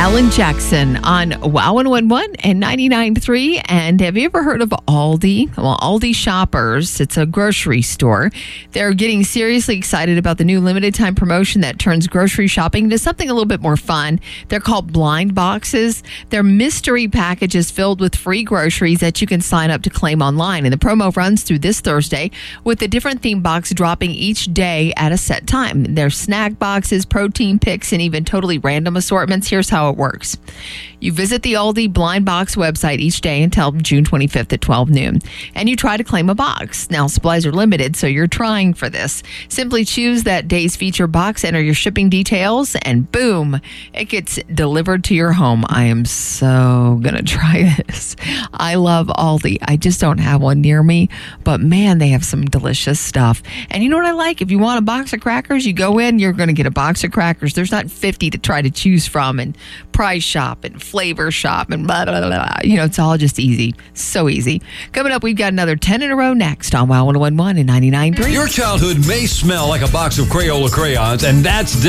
Alan Jackson on Wow 111 and 99.3. And have you ever heard of Aldi? Well, Aldi shoppers, it's a grocery store. They're getting seriously excited about the new limited time promotion that turns grocery shopping into something a little bit more fun. They're called blind boxes. They're mystery packages filled with free groceries that you can sign up to claim online. And the promo runs through this Thursday with a different theme box dropping each day at a set time. There's snack boxes, protein picks, and even totally random assortments. Here's how it works. You visit the Aldi Blind Box website each day until June 25th at 12 noon, and you try to claim a box. Now, supplies are limited, so you're trying for this. Simply choose that day's feature box, enter your shipping details, and boom, it gets delivered to your home. I am so going to try this. I love Aldi. I just don't have one near me, but man, they have some delicious stuff. And you know what I like? If you want a box of crackers, you go in, you're going to get a box of crackers. There's not 50 to try to choose from, and price shop and flavor shop and blah, blah, blah, blah. You know, it's all just easy. So easy. Coming up, we've got another 10 in a row next on Wow 101.1 and 99.3. Your childhood may smell like a box of Crayola crayons, and that's